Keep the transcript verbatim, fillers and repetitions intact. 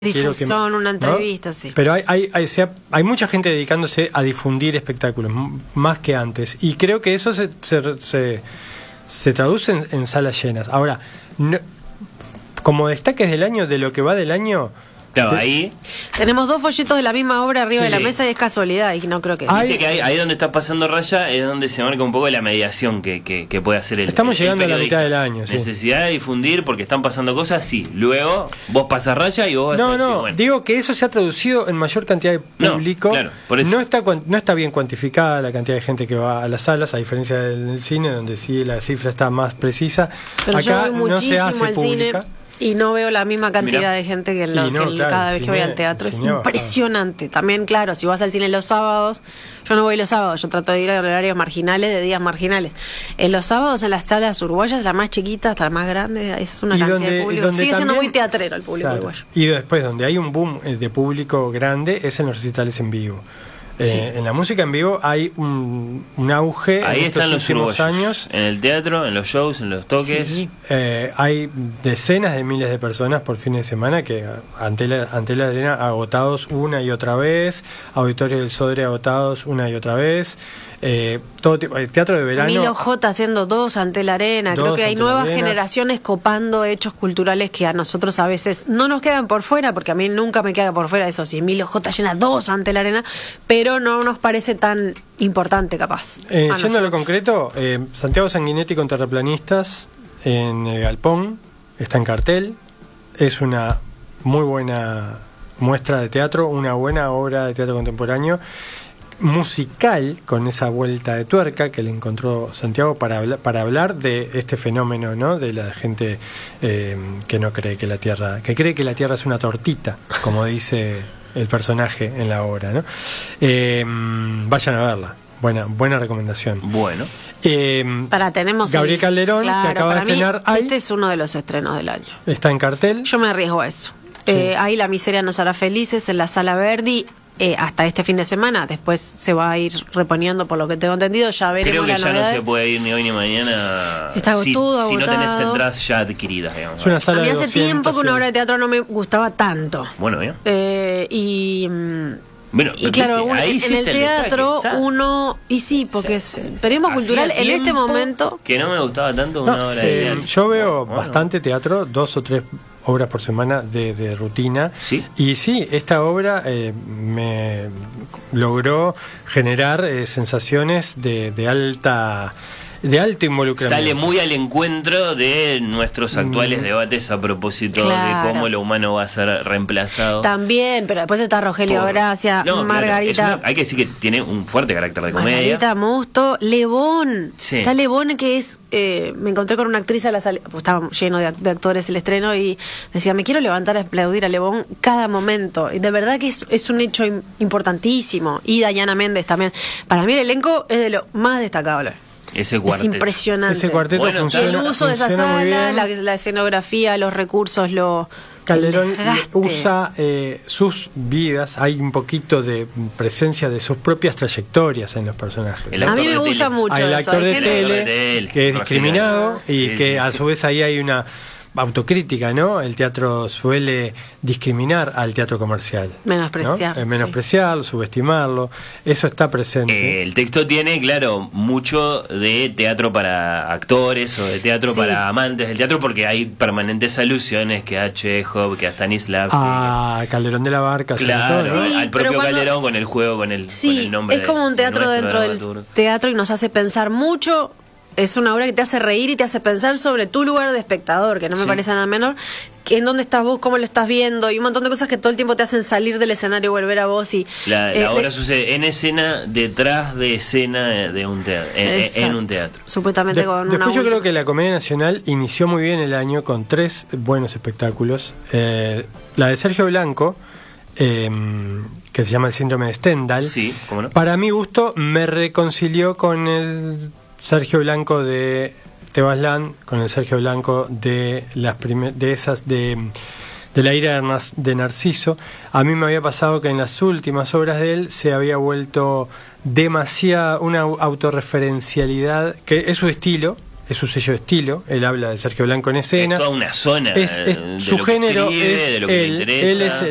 Difusón, que, una entrevista, ¿no? sí. Pero hay, hay, hay, sea, hay mucha gente dedicándose a difundir espectáculos, m- más que antes. Y creo que eso se, se, se, se traduce en, en salas llenas. Ahora, no, como destaques del año, de lo que va del año... Claro, ahí... Tenemos dos folletos de la misma obra arriba Sí. de la mesa y es casualidad, y no creo que... Viste que ahí, ahí donde está pasando raya es donde se marca un poco la mediación que, que, que puede hacer el Estamos el, llegando el a la mitad del año, sí. Necesidad de difundir porque están pasando cosas, sí. Luego vos pasas raya y vos vas No, a decir, no, bueno. digo que eso se ha traducido en mayor cantidad de público. No, claro, por eso. No está, cuan- no está bien cuantificada la cantidad de gente que va a las salas, a diferencia del, del cine, donde sí la cifra está más precisa. Pero yo Acá voy no se muchísimo hace al pública. cine y no veo la misma cantidad Mirá. de gente que, lo, Y no, que claro, cada el vez que cine- voy al teatro. el Es cine va- impresionante. También, claro, si vas al cine los sábados, yo no voy los sábados, yo trato de ir a horarios marginales, de días marginales. En los sábados, en las salas uruguayas, la más chiquita hasta la más grande, es una Y cantidad donde- de y público. donde Sigue siendo también- muy teatrero el público Claro. uruguayo. Y después, donde hay un boom eh, de público grande, es en los recitales en vivo. Eh, Sí. En la música en vivo hay un, un auge Ahí en estos están los últimos uruguayos. años. En el teatro, en los shows, en los toques. Sí. Eh, hay decenas de miles de personas por fin de semana que ante la, ante la arena agotados una y otra vez, auditorios del Sodre agotados una y otra vez, eh, todo tipo, el teatro de verano. Milo J haciendo dos ante la arena. Creo Dos que hay ante la nuevas arena. generaciones copando hechos culturales que a nosotros a veces no nos quedan por fuera, porque a mí nunca me queda por fuera eso. Si Milo J llena dos ante la arena, pero no nos parece tan importante, capaz. Eh, a yendo a lo nosotros. concreto, eh, Santiago Sanguinetti con Terraplanistas en el Galpón está en cartel. Es una muy buena muestra de teatro, una buena obra de teatro contemporáneo, musical, con esa vuelta de tuerca que le encontró Santiago para hablar, para hablar de este fenómeno, ¿no? De la gente eh, que no cree que la Tierra, que cree que la Tierra es una tortita, como dice el personaje en la obra, ¿no? Eh, vayan a verla. Buena, buena recomendación. Bueno. Eh, Para, tenemos Gabriel el- Calderón, claro, que acaba de para mí, estrenar Ay, este es uno de los estrenos del año. está en cartel. Yo me arriesgo a eso. Sí. Eh, ahí La miseria nos hará felices en la Sala Verdi. Eh, hasta este fin de semana, después se va a ir reponiendo por lo que tengo entendido, ya veremos Creo que las ya novedades. no se puede ir ni hoy ni mañana. Está si, todo si no tenés agotado. entradas ya adquiridas, digamos. Es una A sala mí de hace doscientos, tiempo que una sí. obra de teatro no me gustaba tanto. Bueno, bien. Eh, y mm, Bueno, y claro, viste, uno- ahí en sí el está el detalle, teatro está. uno y sí, porque Sí, es sí. periodismo Hacía cultural en este tiempo momento. que no me gustaba tanto No, una obra sí, de teatro. yo veo Bueno. bastante teatro, dos o tres obras por semana de, de rutina. Sí. Y sí, esta obra eh, me logró generar eh, sensaciones de, de alta de alto involucramiento. Sale muy al encuentro de nuestros actuales Mm. debates a propósito Claro. de cómo lo humano va a ser reemplazado. También, pero después está Rogelio por- Gracia, No, claro, Margarita. es una- hay que decir que tiene un fuerte carácter de comedia. Margarita Musto, Lebón. Sí. Está Lebón, que es. Eh, me encontré con una actriz a la salida. Pues estaba lleno de, act- de actores el estreno y decía: me quiero levantar a aplaudir a Lebón cada momento. Y de verdad que es, es un hecho im- importantísimo. Y Dayana Méndez también. Para mí, el elenco es de lo más destacable. Ese Es cuarteto. impresionante. Ese cuarteto Bueno, funciona, El uso de esa funciona muy sala, bien. la, la escenografía, los recursos, lo. Calderón el desgaste. usa eh, sus vidas, hay un poquito de presencia de sus propias trayectorias en los personajes. El A actor mí me de gusta tele. mucho Hay el eso. actor Hay de gente- tele, El actor de tele, que es Rogelio. discriminado y Sí, que sí, a sí. su vez ahí hay una autocrítica, ¿no? El teatro suele discriminar al teatro comercial. Menospreciar, ¿no? Eh, Menospreciarlo, subestimarlo. Eso está presente. Eh, el texto tiene, claro, mucho de teatro para actores o de teatro Sí. para amantes del teatro, porque hay permanentes alusiones que a Chekhov, que a Stanislavski. a Calderón de la Barca, sobre Claro, todo, ¿no? Sí, al pero propio cuando- Calderón con el juego, con el, con Sí, el nombre. es como un de- teatro nuestro dentro del dramaturgo. teatro y nos hace pensar mucho. Es una obra que te hace reír y te hace pensar sobre tu lugar de espectador, que no me Sí. parece nada menor, que en dónde estás vos, cómo lo estás viendo, y un montón de cosas que todo el tiempo te hacen salir del escenario y volver a vos. Y, La, eh, la obra de- sucede en escena, detrás de escena de un teatro, en, en Exacto. un teatro. Supuestamente De- con después una yo única- creo que la Comedia Nacional inició muy bien el año con tres buenos espectáculos. Eh, la de Sergio Blanco, eh, que se llama El síndrome de Stendhal. Sí, cómo no. Para mi gusto me reconcilió con el Sergio Blanco de Tebaslan, con el Sergio Blanco de las prime- de esas de de la ira de Nar- de Narciso. A mí me había pasado que en las últimas obras de él se había vuelto demasiada una au- autorreferencialidad, que es su estilo, es su sello de estilo. Él habla de Sergio Blanco en escena. Es toda una zona. Es- es- eh, de su lo que género escribe, es de lo que él, le interesa. él es